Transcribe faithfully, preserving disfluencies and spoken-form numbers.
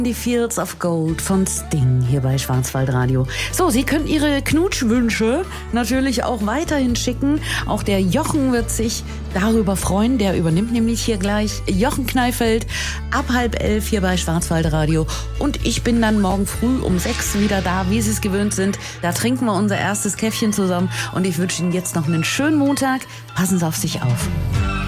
Die Fields of Gold von Sting hier bei Schwarzwaldradio. So, Sie können Ihre Knutschwünsche natürlich auch weiterhin schicken. Auch der Jochen wird sich darüber freuen. Der übernimmt nämlich hier gleich. Jochen Kneifeld ab halb elf hier bei Schwarzwaldradio. Und ich bin dann morgen früh um sechs wieder da, wie Sie es gewöhnt sind. Da trinken wir unser erstes Käffchen zusammen. Und ich wünsche Ihnen jetzt noch einen schönen Montag. Passen Sie auf sich auf.